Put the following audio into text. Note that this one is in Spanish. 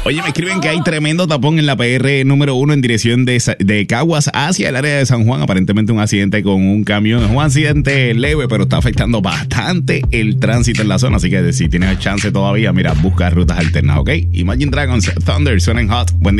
Oye, me escriben que hay tremendo tapón en la PR número 1 en dirección de Caguas hacia el área de San Juan. Aparentemente un accidente con un camión. Es un accidente leve, pero está afectando bastante el tránsito en la zona. Así que si tienes chance todavía, mira, busca rutas alternas, ¿ok? Imagine Dragons, Thunder, suenan hot. Buen día.